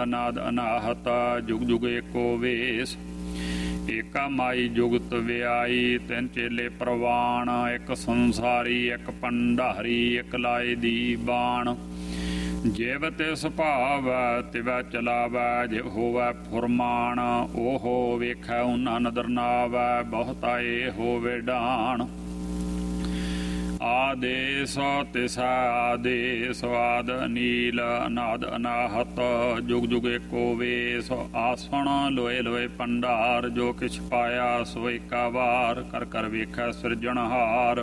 ਅਨਾਦ ਅਨਾਹਤ ਜੁਗ ਜੁਗ ਏਕੋ ਵੇਸ। ਏਕਾ ਮਾਈ ਜੁਗਤ ਵਿਆਈ ਤਿੰਨ ਚੇਲੇ ਪ੍ਰਵਾਨ। ਇੱਕ ਸੰਸਾਰੀ ਇੱਕ ਭੰਡਾਰੀ ਇੱਕ ਲਾਏ ਦੀ ਬਾਣ। ਜਿਵ ਤਿਸ ਭਾਵੈ ਤਿਵੈ ਚਲਾਵੈ ਜਿਵ ਹੋਵੈ ਫੁਰਮਾਨ। ਓਹੋ ਵੇਖੈ ਊਨਾ ਨਦਰ ਨਾਵੈ ਬਹੁਤਾ ਏ ਹੋਵੇ ਡਾਣ। ਆਦੇਸ ਤਿਸੈ ਆਦੇਸ ਆਦ ਅਨੀਲ ਅਨਾਦ ਅਨਾਹਤ ਜੁਗ ਜੁਗ ਏਕੋ ਵੇਸ। ਆਸਣ ਲੋਏ ਲੋਏ ਭੰਡਾਰ ਜੋ ਕਿਛ ਪਾਇਆ ਸੋ ਏਕਾ ਵਾਰ। ਕਰ ਕਰ ਵੇਖੈ ਸਿਰਜਣਹਾਰ